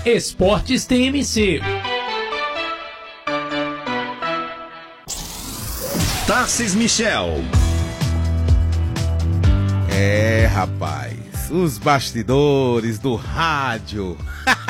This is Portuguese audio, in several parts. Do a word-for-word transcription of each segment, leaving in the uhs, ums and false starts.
Esportes T M C. Tarcis Michel. É, rapaz, os bastidores do rádio.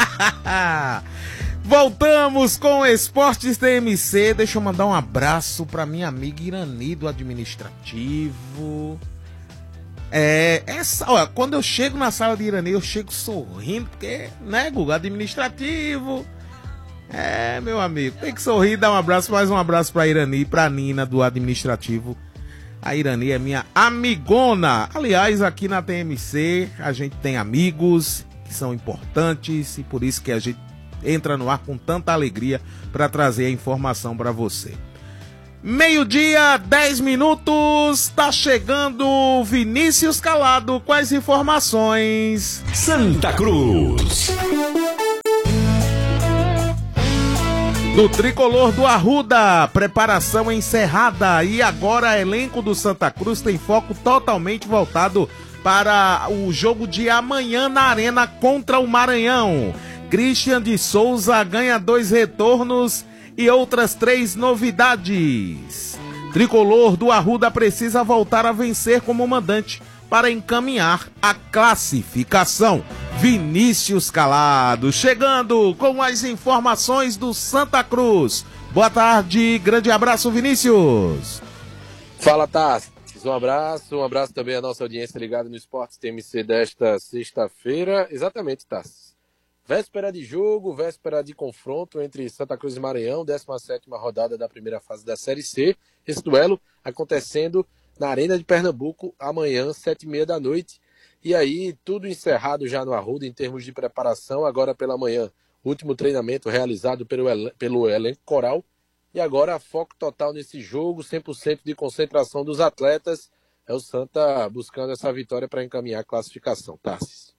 Voltamos com Esportes T M C. Deixa eu mandar um abraço pra minha amiga Irani do administrativo. É, essa, olha, quando eu chego na sala de Irani, eu chego sorrindo, porque, né, Guga, administrativo. É, meu amigo, tem que sorrir, dar um abraço, mais um abraço pra Irani, pra Nina do administrativo. A Irani é minha amigona. Aliás, aqui na T M C a gente tem amigos que são importantes e por isso que a gente entra no ar com tanta alegria para trazer a informação para você. Meio-dia, dez minutos, tá chegando Vinícius Calado com as informações. Santa Cruz. Do tricolor do Arruda, preparação encerrada e agora elenco do Santa Cruz tem foco totalmente voltado para o jogo de amanhã na Arena contra o Maranhão. Christian de Souza ganha dois retornos e outras três novidades. Tricolor do Arruda precisa voltar a vencer como mandante para encaminhar a classificação. Vinícius Calado, chegando com as informações do Santa Cruz. Boa tarde, grande abraço, Vinícius. Fala, Tassi. Um abraço, um abraço também à nossa audiência ligada no Esportes T M C desta sexta-feira. Exatamente, Tassi. Véspera de jogo, véspera de confronto entre Santa Cruz e Maranhão, décima sétima rodada da primeira fase da Série C. Esse duelo acontecendo na Arena de Pernambuco, amanhã, sete e meia da noite. E aí, tudo encerrado já no Arruda em termos de preparação, agora pela manhã, último treinamento realizado pelo, elen- pelo elenco coral. E agora, foco total nesse jogo, cem por cento de concentração dos atletas. É o Santa buscando essa vitória para encaminhar a classificação, Tarsis.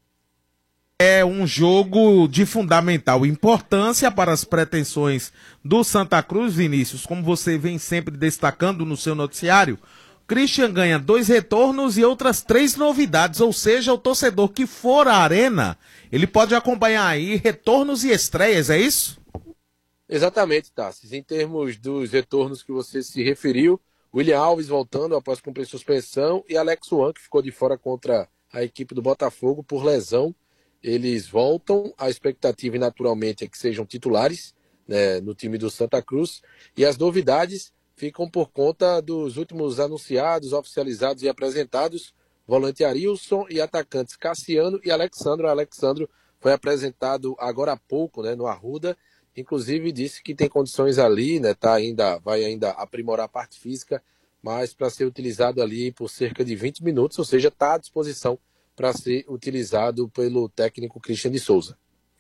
É um jogo de fundamental importância para as pretensões do Santa Cruz, Vinícius, como você vem sempre destacando no seu noticiário. Christian ganha dois retornos e outras três novidades, ou seja, o torcedor que for à arena, ele pode acompanhar aí retornos e estreias, é isso? Exatamente, Tassis. Em termos dos retornos que você se referiu, William Alves voltando após cumprir suspensão e Alex Wan, que ficou de fora contra a equipe do Botafogo por lesão. Eles voltam, a expectativa naturalmente é que sejam titulares, né, no time do Santa Cruz, e as novidades ficam por conta dos últimos anunciados, oficializados e apresentados, volante Arilson e atacantes Cassiano e Alexandro. Alexandro foi apresentado agora há pouco, né, no Arruda, inclusive disse que tem condições ali, né, tá ainda, vai ainda aprimorar a parte física, mas para ser utilizado ali por cerca de vinte minutos, ou seja, está à disposição para ser utilizado pelo técnico Christian de Souza.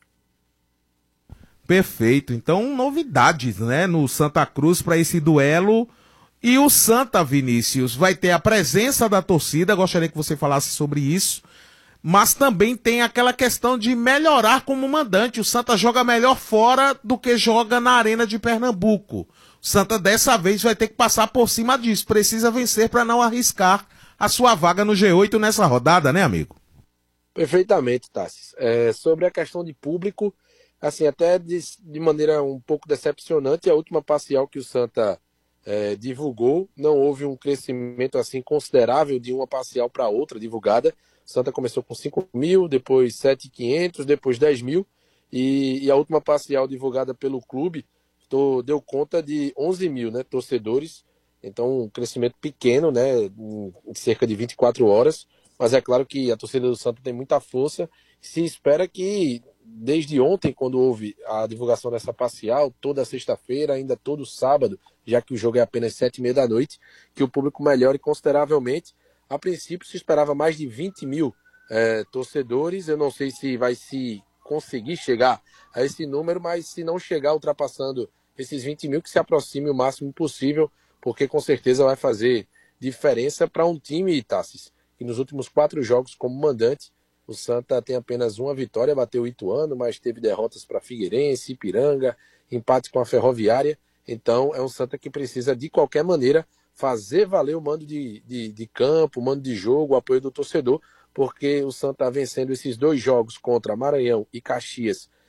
Perfeito, então novidades, né, no Santa Cruz para esse duelo. E o Santa, Vinícius, vai ter a presença da torcida, gostaria que você falasse sobre isso, mas também tem aquela questão de melhorar como mandante. O Santa joga melhor fora do que joga na Arena de Pernambuco. O Santa dessa vez vai ter que passar por cima disso, precisa vencer para não arriscar a sua vaga no G oito nessa rodada, né, amigo? Perfeitamente, Tassis. É, sobre a questão de público, assim, até de, de maneira um pouco decepcionante, a última parcial que o Santa é, divulgou, não houve um crescimento assim considerável de uma parcial para outra divulgada. O Santa começou com cinco mil, depois sete mil e quinhentos, depois dez mil, e, e a última parcial divulgada pelo clube tô, deu conta de onze mil, né, torcedores. Então, um crescimento pequeno, né, em cerca de vinte e quatro horas, mas é claro que a torcida do Santa tem muita força. Se espera que, desde ontem, quando houve a divulgação dessa parcial, toda sexta-feira, ainda todo sábado, já que o jogo é apenas sete e meia da noite, que o público melhore consideravelmente. A princípio, se esperava mais de vinte mil é, torcedores. Eu não sei se vai se conseguir chegar a esse número, mas se não chegar ultrapassando esses vinte mil, que se aproxime o máximo possível, porque com certeza vai fazer diferença para um time, Tassis, que nos últimos quatro jogos como mandante, o Santa tem apenas uma vitória, bateu o Ituano, mas teve derrotas para Figueirense, Ipiranga, empates com a Ferroviária. Então é um Santa que precisa, de qualquer maneira, fazer valer o mando de, de, de campo, o mando de jogo, o apoio do torcedor, porque o Santa vencendo esses dois jogos contra Maranhão e Caxias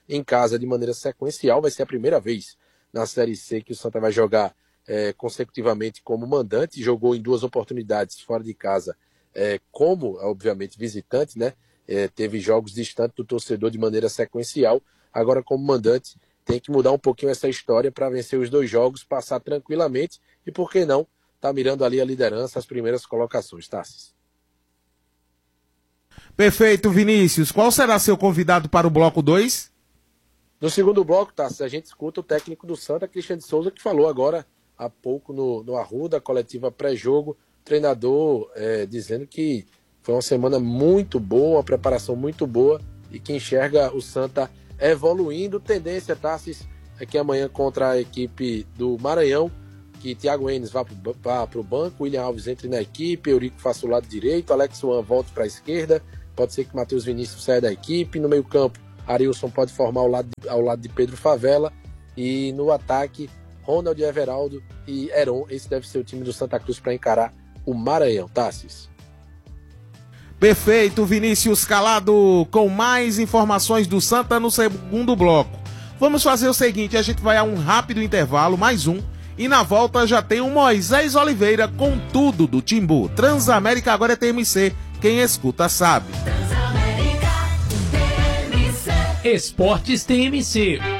em casa de maneira sequencial. Vai ser a primeira vez na Série C que o Santa vai jogar é, consecutivamente como mandante. Jogou em duas oportunidades fora de casa é, como, obviamente, visitante, né? É, teve jogos distantes do torcedor de maneira sequencial. Agora, como mandante, tem que mudar um pouquinho essa história para vencer os dois jogos, passar tranquilamente e, por que não, tá mirando ali a liderança, as primeiras colocações, Tassis. Perfeito, Vinícius. Qual será seu convidado para o bloco dois? No segundo bloco, Tassis, a gente escuta o técnico do Santa, Cristian de Souza, que falou agora há pouco no, no Arruda, coletiva pré-jogo, treinador é, dizendo que foi uma semana muito boa, uma preparação muito boa e que enxerga o Santa evoluindo. Tendência, Tassis, é que amanhã contra a equipe do Maranhão, que Thiago Enes vá para o banco, William Alves entre na equipe, Eurico faça o lado direito, Alex Wan volte para a esquerda, pode ser que Matheus Vinícius saia da equipe, no meio campo Arilson pode formar ao lado, de, ao lado de Pedro Favela, e no ataque Ronald, Everaldo e Heron. Esse deve ser o time do Santa Cruz para encarar o Maranhão, Tassis. Perfeito, Vinícius Calado, com mais informações do Santa no segundo bloco. Vamos fazer o seguinte, a gente vai a um rápido intervalo, mais um, e na volta já tem o Moisés Oliveira com tudo do Timbu. Transamérica agora é T M C, quem escuta sabe. Esportes T M C.